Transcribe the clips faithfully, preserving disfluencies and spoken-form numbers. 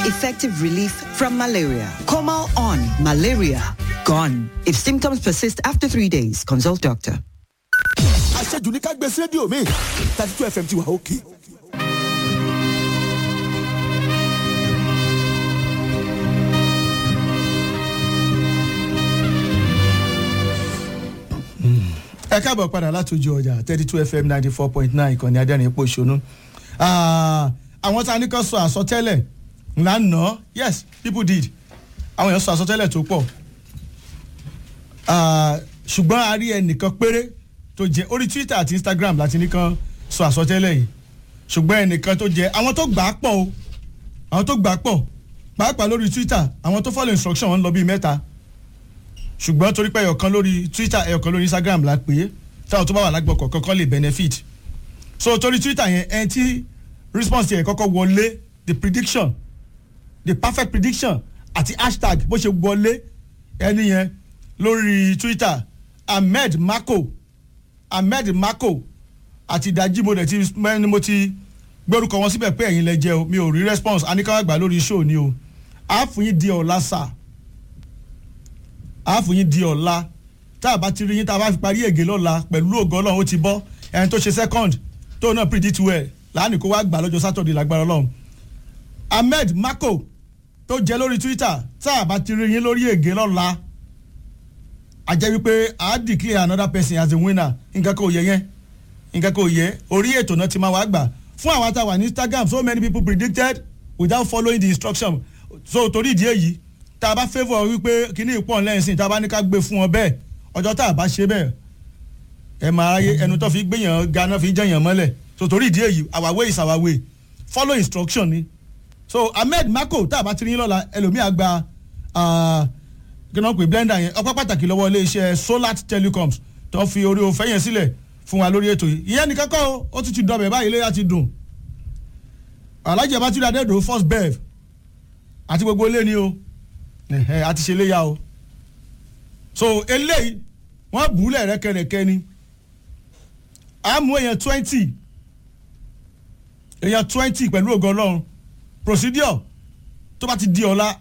effective relief from malaria. Comal on malaria gone. If symptoms persist after three days, consult doctor. Aṣẹ́jú ní ká gbé sí rédíò mi thirty-two F M ti wà òkè. Ẹ káàbọ̀ padà látòjú ọjà thirty-two F M ninety-four point nine ìkànnì adẹ́rìn ipò ìṣonú. Àwọn tá a ní kan sọ àsọtẹ́lẹ̀ lánàá, yes, people did. Àwọn èèyàn sọ àsọtẹ́lẹ̀ tó pọ̀. Ṣùgbọ́n a rí ẹnìkan péré tó jẹ́ orí Twitter àti Instagram láti nìkan sọ àsọtẹ́lẹ̀ yìí. Ṣùgbọ́n ẹnìkan tó jẹ́ àwọn tó gbà á pọ̀ o. Àwọn tó gbà á pọ̀. Pàápàá lórí Twitter, àwọn tó follow instruction wọn lọ bíi mẹ́ta. Ṣùgbọ́n torí pé ẹ̀yọ̀kan lórí Twitter ẹ̀yọ̀kan lórí Instagram la pé táwọn tó bá wà lágbọ̀ kọ̀ọ̀kan kan lè benefit. So torí Twitter yẹn ẹni tí response yẹn kọ́kọ́ wọlé the prediction the perfect prediction àti hashtag bó ṣe wọlé ẹni yẹn lórí Twitter Ahmed Mako Ahmed Mako àti ìdájí mo dẹ̀ ti mẹ́ni mo ti gbórúkọ wọn síbẹ̀ pé ẹ̀yin lẹ jẹ́ o mi ò rí response aníkàwá gbà lórí show ni o àáfùyín di ọ̀la sáà àáfùyín di ọ̀la tá a bá ti rí yín tá a bá fi parí ègé lọ́la pẹ̀lú ògo Ọlọ́run ó ti bọ́ ẹni tó ṣe second tó náà predict well láàánú kó wá gbà lọ́jọ́ Saturday lágbára Ọlọ́run Ahmed Mako tó jẹ́ lórí Twitter tá a bá ti rí yín lórí ègé lọ́la a jẹ́ wípé a declare another person as a winner nǹkan kò yẹ yẹn nǹkan kò yẹ orí ètò náà ti máa wá gbà fún àwọn àtàwà ní Instagram so many people predicted without following the instruction so torí ìdí èyí tá a bá favour wípé kíní ìpọ́n lẹ́yìn sí tá a bá ní ká gbé fún ọ bẹ́ẹ̀ ọjọ́ tá a bá ṣe bẹ́ẹ̀ ẹ máa ráyé ẹnu tó fi gbéyàn ganá fi jẹ́yàn mọ́lẹ̀ so torí ìdí èyí our way is our way follow instruction ni so Ahmed Mako tá a bá ti rí lọ́la ẹlòmíà gba kí wọ́n pè blender yẹn ọpẹ́ pàtàkì lọ́wọ́ iléeṣẹ́ Solat Telecoms tó fi orí òfẹ́ yẹn sílẹ̀ fún wa lórí ètò yìí ìyẹn nìkan kọ́ ó tún ti dọ̀bẹ̀ báyìí lóyà ti dùn Alhaji Abaturi Adedo first bev àti gbogbo ilé ni o àti ṣe léyà o so eléyìí wọ́n bùúlẹ̀ rẹ́kẹrẹ́kẹ́ ni a mú èèyàn twenty èèyàn twenty pẹ̀lú ògo Ọlọ́run procedure tó bá ti di ọ̀la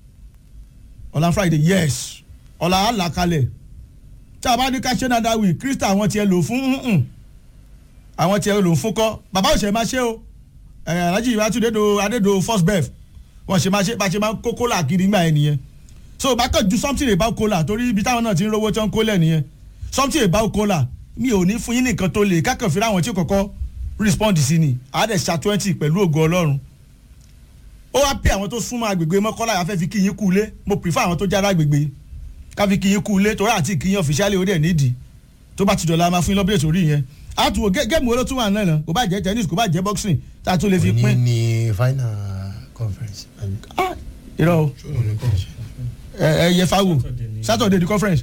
ọ̀la Friday yes ọ̀la àlàkalẹ̀ tí a bá ní ká ṣe náà dáwì Krista àwọn tiẹ̀ lò fún àwọn tiẹ̀ lò fún kọ́ bàbá òṣèré máa ṣe o Alhaji Abaturi Adedo first bev wọ́n ṣe máa ṣe bá ṣe máa ń kó kólà kiri nígbà yẹn nìyẹn so bákan ju something about kólà torí ibi táwọn náà ti ń rówó tí wọ́n ń kólẹ̀ nìyẹn something about kólà mi ò ní fún yín nìkan tó lè kákan fi ráwọn tí kọ́kọ́ respond sí ni àádẹ́ ṣá twenty pẹ̀lú ògo Ọlọ́run ó wá pé àwọn tó súnmọ́ agbègbè Mọ́kọ́lá yà fẹ́ fi kí yín kú ilé mo prefer àwọn tó jára agbègbè ká fi kí yín kú ilé torí àti kí yín officially ó dẹ̀ nídìí tó bá ti dọ̀la máa fún yín lọ́bẹ̀rẹ̀ torí yẹn àtúwò gẹ́gẹ́mù olótú wà náà kò bá jẹ́ tennis kò bá jẹ́ boxing tá a tún lè fi pín. òní ni final conference. ah irọ́ o ẹ yẹ fáwọ Saturday the conference.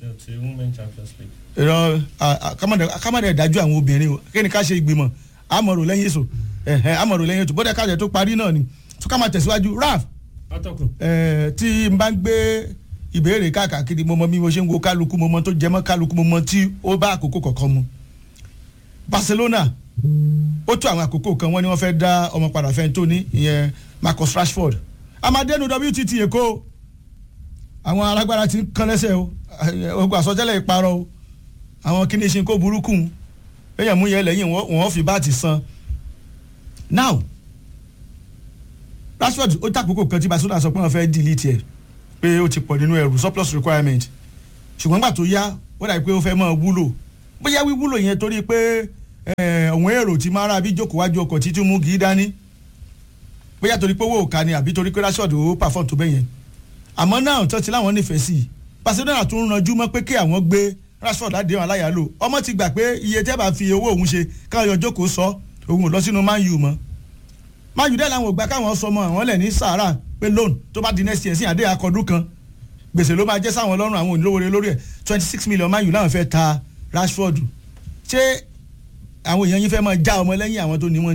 irọ́ akámọ̀dé dájú àwọn obìnrin o kí ni ká ṣe ìgbìmọ̀ àmọ̀rò lẹ́yìn èso àmọ̀rò lẹ́yìn èso bọ́dẹ̀ kájẹ tó parí náà ni tó ká máa tẹ̀síwájú raf tí n bá ń gbé ìbéèrè káàkiri mo mọ bí mo ṣe ń wo kálukú mo mọ tó jẹ mọ́ kálukú mo mọ tí ó bá àkókò kọ̀ọ̀kan mu. Barcelona ó tó àwọn àkókò kan wọ́n ní wọ́n fẹ́ dá ọmọ padà fẹ́ tó ní ìyẹn Marcus Rashford amadenu W T T Èkó àwọn alágbára ti ń kán lẹ́sẹ̀ o ogun àsọtẹ́lẹ̀ ìparọ́ o àwọn kíní ṣe kó burúkú èèyàn mú yẹn lẹ́yìn wọ́n fi báàtì san now Rashford ó tàkókò kan tí Barcelona sọ pé wọ́n fẹ́ delete ẹ̀ pé ó ti pọ̀ nínú ẹrù surplus requirement ṣùgbọ́n gbà tó yá ó dàbí pé ó fẹ́ máa wúlò bóyá wíwúlò yẹn torí pé àwọn èrò tí máa ra bí jókòó wájú ọkọ̀ títí mú kì í dání bóyá torí pé owó òka ni àbí torí pé Rashford ó perform tó bẹ́yẹn àmọ́ náà tó ti láwọn nífẹ̀ẹ́ sí i Barcelona tún ranjú mọ́ pé kí àwọn gbé Rashford àdéhùn aláyàlò ọmọ ti gbà pé iye tẹ́ bá fi owó òun ṣe káwọn yọ jókòó sọ òun ò lọ sínú Man U mọ́ Man U dẹ́ làwọn ò gbà káwọn sọmọ àwọn lẹ̀ ní sàárà pé loan tó bá di next year sí àdé akọdún kan gbèsè ló máa jẹ́ sáwọn ọlọ́run àwọn onílówó lórí ẹ̀ twenty six million Man U láwọn fẹ́ ta Rashford ṣé àwọn èèyàn yín fẹ́ máa já ọmọ lẹ́yìn àwọn tó ní wọ́n ni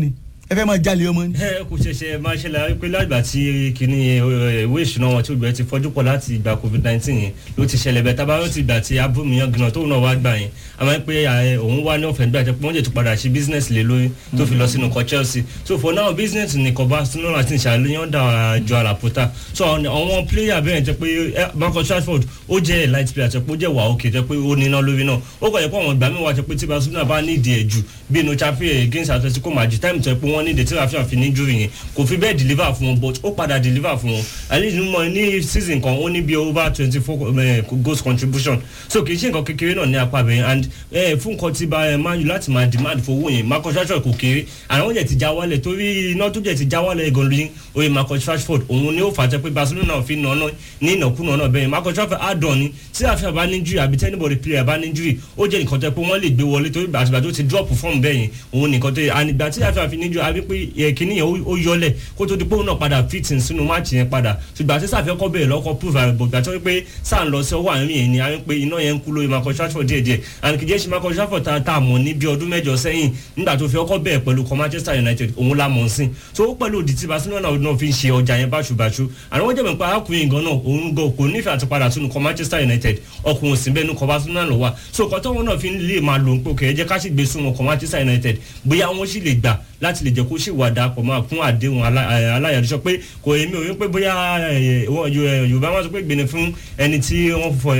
ẹ fẹ́ máa jalè ọmọ ni. ẹ kò ṣẹ̀ṣẹ̀ máa ṣẹlẹ̀ pé lágbà tí kìíní ìwé ìṣúná wọn tí olùgbẹ́ ti fọ́jú pọ̀ láti ìgbà covid nineteen yẹn ló ti ṣẹlẹ̀ bẹ́ẹ̀ tábà ó ti gbà tí abúmíyàn gan tóun náà wá gbà yẹn àmọ́ pé òun wá ní ọ̀fẹ́ nígbà tí wọ́n jẹ́ tó padà ṣe business lé lórí tó fi lọ sínú kọ Chelsea so for now business ní kọ Barcelona ti ń ṣàlẹ́yàn dà jọ àlàpótà so àwọn player bẹ́ẹ̀ jẹ́ pé Marcus Rashford ó jẹ́ light player jẹ́ pé ó jẹ́ wà òkè jẹ́ pé ó níná lórí náà ó kọ̀ yẹ pé àwọn ìgbà mi wà jẹ́ pé tí Barcelona bá nídìí ẹ̀ jù bí inú champion against Atletico Madrid time tó yẹ pé wọ́n nídìí tí Rafinha fi ní injury yẹn kò fi bẹ́ẹ̀ deliver fún wọn but ó padà deliver fún wọn at least mọ ní season kan ó ní bí over twenty four goals contribution so kì í ṣe nǹkan kékeré náà ní apá bẹ́ẹ̀ and fún nǹkan tí bá Man U láti máa demand for owó yẹn Marcus Rashford kò kéré àwọn jẹ̀ ti já wálẹ̀ torí iná tó jẹ̀ ti já wálẹ̀ gan lóyún oye Marcus Rashford òun ni ó fà jẹ́ pé Barcelona fi nà ọ́nà ní ìnàkúnà náà bẹ́ẹ̀ Marcus Rashford add-on ni tí àfihàn bá ní injury àbí anybody player bá ní injury ó jẹ́ nǹkan tó pé wọ́n lè gbé wọlé torí àtìgbà tó ti drop form bẹ́ẹ̀ yẹn òun nìkan tó yẹ ànígbà tí àfihàn fi ní injury àbí pé kìíní yẹn ó yọlẹ̀ kó tó di pé òun náà padà fit in sínú match yẹn padà ṣùgbọ́n àti sáfẹ́ kọ́ bẹ̀rẹ̀ lọ́kọ́ prove àrẹ bọ̀gbà tó pé sáà ń lọ sí ọwọ́ àárín yẹn ni àárín pé iná yẹn ń kú lórí Marcus Rashford díẹ̀díẹ̀ and kì í jẹ́ ṣe Marcus Rashford tá a mọ̀ ní bí ọdún mẹ́jọ sẹ́yìn nígbà tó fi ọkọ̀ bẹ̀rẹ̀ pẹ̀lú kọ Manchester United òun la mọ̀ sí so ó pẹ̀lú òdì tí Barcelona náà fi ń ṣe ọjà yẹn báṣubàṣu àwọn jẹ́ mọ̀ pé arákùnrin gan náà òun gan kò nífẹ̀ẹ́ àti padà sínú kọ Manchester United ọkùnrin òsì bẹ́ẹ̀ ní kọ Barcelona lọ wá so kọ́ tó wọn náà fi lè máa lò ń pò kẹ́ ẹ jẹ́ ká sì gbé sún wọn kọ Manchester United bóyá wọn sì lè gbà láti lè jẹ́ kó sì wà dàpọ̀ máa kún àdéhùn aláyàdúsọ pé kò èmi ò rí pé bóyá Yorùbá máa sọ pé gbẹ̀nẹ̀ fún ẹni tí wọ́n fọ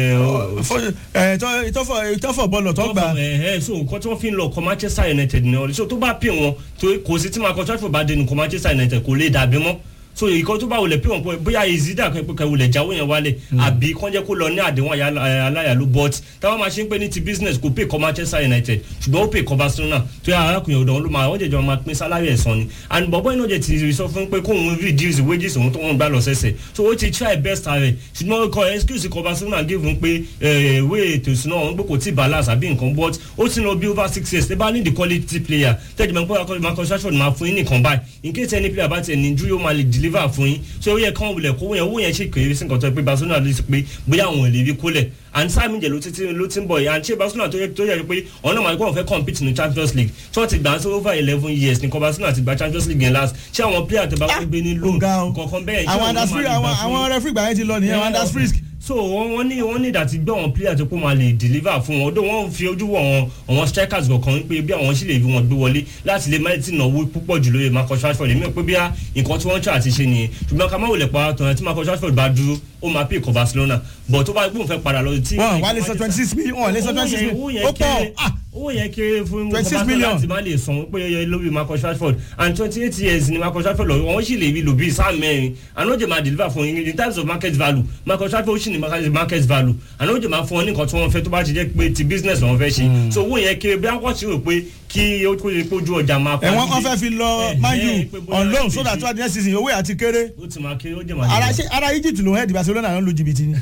ìtọ́fọ̀ bọ́ọ̀lù tó gbà. so nǹkan tí wọ́n fi ń lọ kọ Manchester United ní ọ̀rẹ́ so tó bá pè wọ́n kò sí tí Marcus Rashford bá dénú kọ Manchester United kò lè dàbí mọ́ so ìkọ́ tó bá wọlé pé wọ́n pọ̀ bóyá ìzídà kan pé kẹwulẹ̀ jáwó yẹn wálẹ̀ àbí kán jẹ́ kó lọ ní àdéhùn aláyàlú but táwọn máa ṣe ń pè ní ti business kò pè kọ́ Manchester United ṣùgbọ́n ó pè kọ́ Barcelona tó yà arákùnrin ọ̀dọ́ ló máa wọ́n jẹ̀jọ́ máa pín sálárì ẹ̀sán ni and bọ̀bọ́ iná jẹ́ ti sọ fún pé kóun reduce wages òun tó wọ́n gbà lọ sẹ́sẹ̀ so ó ti try best rẹ̀ ṣùgbọ́n kọ́ excuse kọ́ Barcelona give un pé ìwé ètò ìsúná òun pé kò tí balance àbí nǹkan but ó ti lọ bí over six years tẹ́ bá ní the quality player tẹ́jú mọ̀ pé Marcus Rashford máa fún yín nìkan báyìí in case any player bá ti ní injury ó máa lè deliver fún yín so ó yẹ kán wulẹ̀ kó yẹn owó yẹn ṣe kéré sí nǹkan tó yẹ pé Barcelona lè sọ pé bóyá àwọn ò lè rí kólẹ̀ and sáà mi jẹ ló ti ló ti ń bọ̀ yìí and ṣé Barcelona tó yẹ tó yẹ pé ọ̀nà màá kó wọn fẹ́ compete ní Champions League tí wọ́n ti gbà ń sọ over eleven years ní kọ́ Barcelona ti gba Champions League yẹn last ṣé àwọn player tó bá wọ́n gbé ní loan kọ̀ọ̀kan bẹ́ẹ̀ ṣé àwọn àwọn referee gbà yẹn ti lọ nìyẹn àwọn under frisk so wọ́n ní wọ́n ní ìdàtí gbé àwọn player tó kó máa lè deliver fún wọn ọdún wọn fi ojú wọ àwọn àwọn strikers kọ̀ọ̀kan pé bí àwọn sì lè fi wọn gbé wọlé láti lè má ti náwó púpọ̀ jù lóye Marcus Rashford èmi ò pé bí nǹkan tí wọ́n ń tọ́ àti ṣe nìyẹn ṣùgbọ́n ká má wòlẹ̀ pa tọ̀nà tí Marcus Rashford bá dúró ó máa pè kọ́ Barcelona but tó bá gbóhùn fẹ́ padà lọ tí. wọn wà lè sọ twenty six million wọn lè sọ twenty six million ó pọ̀ owó yẹn kéré fún Barcelona láti má lè san pé lórí Marcus Rashford and twenty eight years ni Marcus Rashford lọ wọ́n sì lè rí lò bíi sáà mẹ́rin and ó jẹ́ máa deliver fún yín in terms of market value Marcus Rashford ó sì ní market value and ó jẹ́ máa fún ọ ní nǹkan tí wọ́n fẹ́ tó bá ti jẹ́ pé ti business lọ́wọ́ fẹ́ ṣe so owó yẹn kéré bí wọ́n ti rò pé kí ó kó lè kójú ọjà máa pa. ẹ̀wọ̀n kan fẹ́ fi lọ Man U on loan so that next season owó yà ti kéré. ó ti máa kéré ó jẹ́ máa. ara ṣe ara Egypt ló head Barcelona ló lu jìbìtì ni.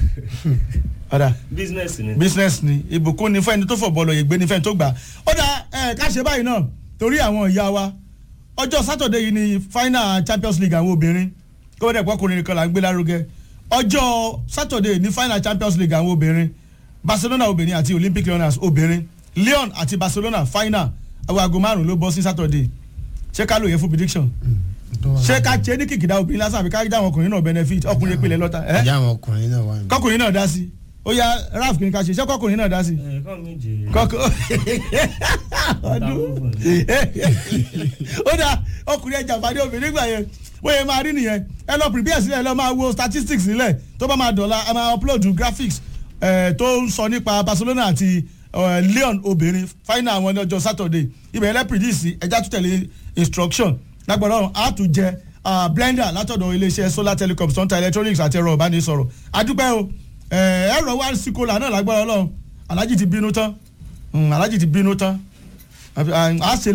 ọ̀dà business ni. business ni ìbùkún ni fẹ́ni tó fọ̀ bọ́ọ̀lù ìgbé ni fẹ́ni tó gbà. ó dà ẹ̀ ká ṣe báyìí náà torí àwọn ìyá wa ọjọ́ Saturday yìí ni final Champions League àwọn obìnrin kó dẹ̀ pọ́kùnrin nìkan là ń gbé lárugẹ ọjọ́ Saturday ni final Champions League àwọn obìnrin Barcelona obìnrin àti Olympic Lyonnais obìnrin Lyon àti Barcelona final àwọn aago márùn ló bọ́ sí Saturday ṣé ká lóye fún prediction ṣé ká ṣe ní kìkìdá obìnrin lásán àbí ká já àwọn ọkùnrin náà benefit ọkùnrin ìpìlẹ̀ lọ́ta ẹ́ já àwọn ọkùnrin náà wà ní. kọkùnrin náà dá sí ó yá Ralph kìnìún ká ṣe ṣé kọkùnrin náà dá sí. kọkọ ọdún ó dá ọkùnrin ẹja àbádé obìnrin gbà yẹn wọ́n yẹn máa rí nìyẹn ẹ lọ prepare sílẹ̀ ẹ lọ máa wo statistics nílẹ̀ tó bá máa dọ̀la ẹ máa upload graphics tó ń sọ nípa Barcelona àti Lyon obìnrin final àwọn ọjọ́ Saturday ibẹ̀ ẹlẹ́ predict ẹja tó tẹ̀lé instruction lágbára ọ̀run á tún jẹ blender látọ̀dọ̀ iléeṣẹ́ Solar Telecoms tó ń ta electronics àti ẹ̀rọ ìbánisọ̀rọ̀ adúpẹ́ o ẹ̀rọ wa sí kola náà lágbára ọlọ́run Alhaji ti bínú tán Alhaji ti bínú tán á ṣe